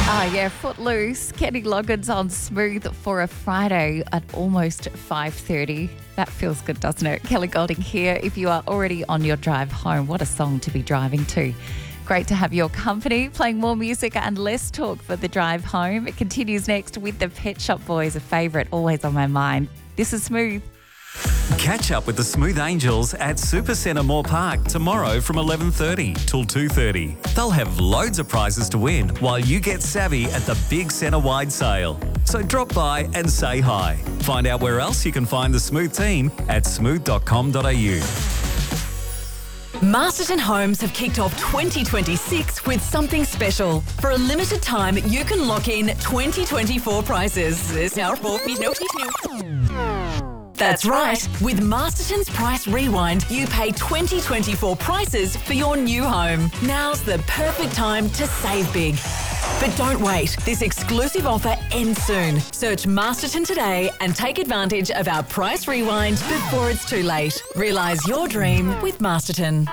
Ah, yeah, Footloose. Kenny Loggins on Smooth for a Friday at almost 5:30. That feels good, doesn't it? Kelly Golding here. If you are already on your drive home, what a song to be driving to. Great to have your company, playing more music and less talk for the drive home. It continues next with the Pet Shop Boys, a favourite, always on my mind. This is Smooth. Catch up with the Smooth Angels at Supercentre Moore Park tomorrow from 11:30 till 2:30. They'll have loads of prizes to win while you get savvy at the big centre-wide sale. So drop by and say hi. Find out where else you can find the Smooth team at smooth.com.au. Masterton Homes have kicked off 2026 with something special. For a limited time, you can lock in 2024 prices. That's right. With Masterton's Price Rewind, you pay 2024 prices for your new home. Now's the perfect time to save big. But don't wait. This exclusive offer ends soon. Search Masterton today and take advantage of our Price Rewind before it's too late. Realise your dream with Masterton.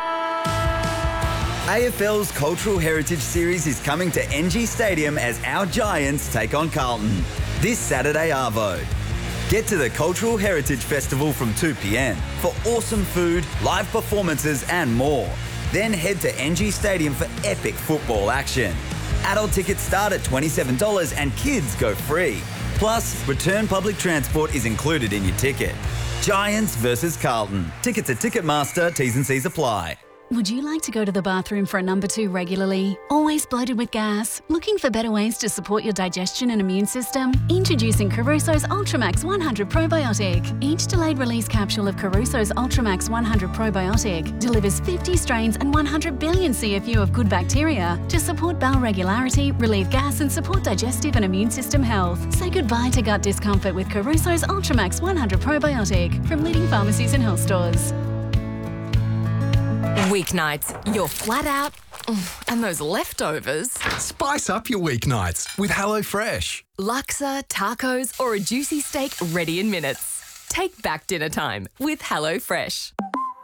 AFL's Cultural Heritage Series is coming to NG Stadium as our Giants take on Carlton this Saturday arvo. Get to the Cultural Heritage Festival from 2 p.m. for awesome food, live performances and more. Then head to NG Stadium for epic football action. Adult tickets start at $27 and kids go free. Plus, return public transport is included in your ticket. Giants versus Carlton. Tickets at Ticketmaster, T's and C's apply. Would you like to go to the bathroom for a number 2 regularly? Always bloated with gas? Looking for better ways to support your digestion and immune system? Introducing Caruso's Ultramax 100 Probiotic. Each delayed release capsule of Caruso's Ultramax 100 Probiotic delivers 50 strains and 100 billion CFU of good bacteria to support bowel regularity, relieve gas and support digestive and immune system health. Say goodbye to gut discomfort with Caruso's Ultramax 100 Probiotic from leading pharmacies and health stores. Weeknights, you're flat out, and those leftovers. Spice up your weeknights with HelloFresh. Laksa, tacos, or a juicy steak ready in minutes. Take back dinner time with HelloFresh.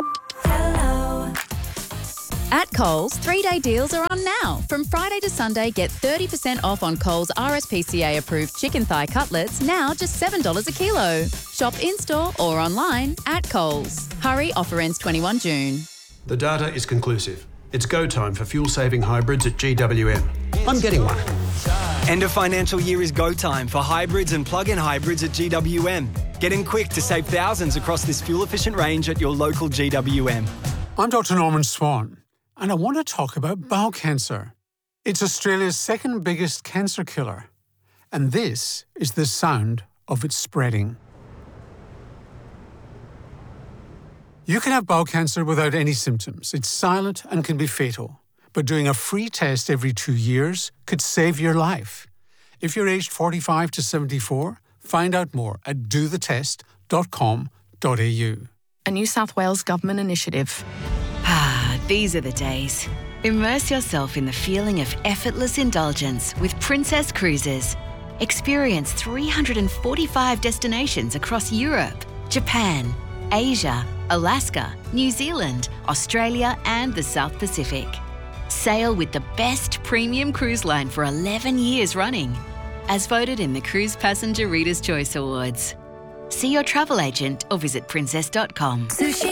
At Coles, 3-day deals are on now. From Friday to Sunday, get 30% off on Coles RSPCA-approved chicken thigh cutlets, now just $7 a kilo. Shop in-store or online at Coles. Hurry, offer ends 21 June. The data is conclusive. It's go time for fuel-saving hybrids at GWM. I'm getting one. End of financial year is go time for hybrids and plug-in hybrids at GWM. Get in quick to save thousands across this fuel-efficient range at your local GWM. I'm Dr. Norman Swan, and I want to talk about bowel cancer. It's Australia's second biggest cancer killer, and this is the sound of it spreading. You can have bowel cancer without any symptoms. It's silent and can be fatal. But doing a free test every 2 years could save your life. If you're aged 45 to 74, find out more at dothetest.com.au. A New South Wales government initiative. These are the days. Immerse yourself in the feeling of effortless indulgence with Princess Cruises. Experience 345 destinations across Europe, Japan, Asia, Alaska, New Zealand, Australia and the South Pacific. Sail with the best premium cruise line for 11 years running, as voted in the Cruise Passenger Reader's Choice Awards. See your travel agent or visit princess.com.